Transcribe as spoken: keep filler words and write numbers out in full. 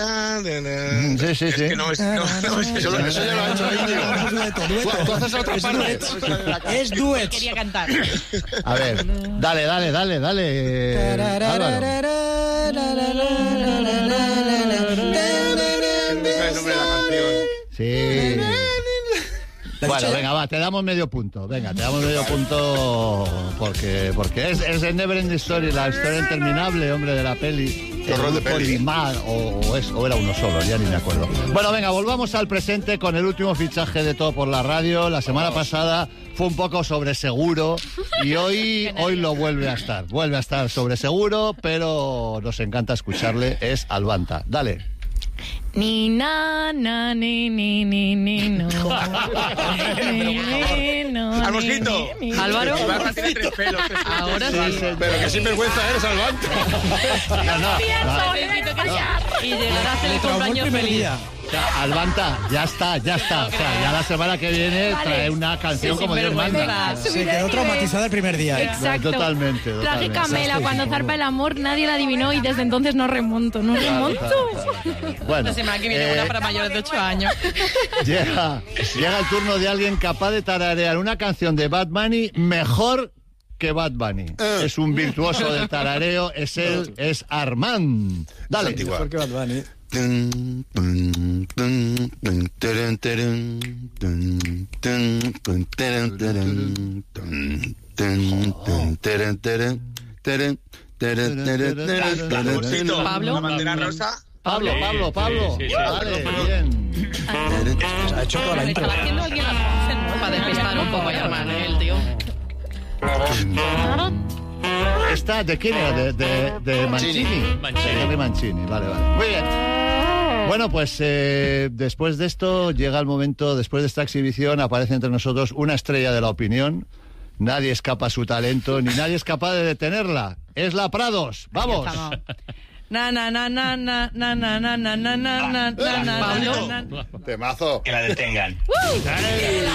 Sí, sí, Es sí. que no es... No, no, es que Eso, eso ya lo ha hecho Íñigo. Tú haces otra parte. Es duets. Quería cantar. A ver, dale, dale, dale, dale. Álvaro. No sabe el nombre de la canción. Sí. ¿La Bueno, dicho? venga, va, te damos medio punto. Venga, te damos medio punto porque porque es, es el Never Ending Story, la historia interminable, hombre, de la peli. Qué horror de grupo peli. Limar, o, o, es, o era uno solo, ya ni me acuerdo. Bueno, venga, volvamos al presente con el último fichaje de Todo por la Radio. La semana pasada fue un poco sobre seguro y hoy, hoy lo vuelve a estar. Vuelve a estar sobre seguro, pero nos encanta escucharle. Es Albanta. Dale. Ni na na ni ni ni ni no. Ni, ni, no, Almosito. ni, ni, ni. Álvaro. Ibarra tiene tres pelos. tres pelos. Ahora sí. Pero que sinvergüenza eres, Albante. No, no, no. Necesito callar. Y llegará a hacer Le el traumó el cumpleaños primer feliz. día. O sea, Albanta, ya está, ya está. O sea, ya la semana que viene trae una canción Sí, como Dios sinvergüenza. manda. Se quedó traumatizada el primer día. ¿eh? Exacto. Totalmente, Traje totalmente. Camela cuando zarpa el amor, nadie la adivinó y desde entonces no remonto, no remonto. Bueno, La semana que viene eh, una para mayores de ocho años. llega, llega el turno de alguien capaz de tararear una canción de Bad Bunny mejor que Bad Bunny. Es un virtuoso del tarareo, es él, es Armand. Dale. antigua. Mejor que Bad Bunny. Almosito. Pablo. La bandera rosa. Pablo, Pablo, Pablo. Vale, bien. Ha hecho toda la intro. Estaba haciendo alguien las voces, ¿no? Para despistar un poco a hermano, el tío. ¿Esta de quién era? ¿De, de, de Mancini? Mancini. De Mancini, vale, vale. Muy bien. Bueno, pues eh, después de esto llega el momento, después de esta exhibición aparece entre nosotros una estrella de la opinión. Nadie escapa a su talento, ni nadie es capaz de detenerla. Es la Prados. ¡Vamos! Na na na na na na na na na na na na na na. Temazo. Que la detengan.